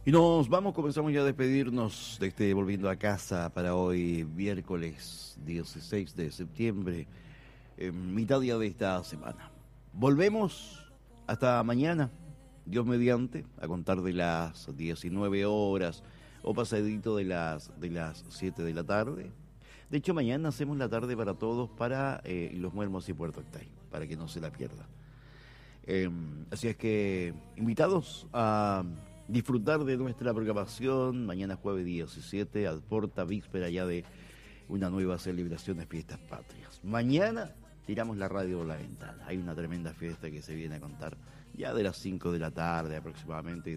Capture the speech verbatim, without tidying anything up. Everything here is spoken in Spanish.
Y nos vamos, comenzamos ya a despedirnos de este Volviendo a Casa para hoy, miércoles dieciséis de septiembre, en mitad día de esta semana. Volvemos hasta mañana, Dios mediante, a contar de las diecinueve horas o pasadito de las, de las siete de la tarde. De hecho, mañana hacemos la tarde para todos para eh, Los Muermos y Puerto Octay, para que no se la pierda. Eh, así es que, invitados a disfrutar de nuestra programación, mañana jueves diecisiete, al porta víspera ya de una nueva celebración de fiestas patrias. Mañana tiramos la radio por la ventana, hay una tremenda fiesta que se viene a contar ya de las cinco de la tarde aproximadamente.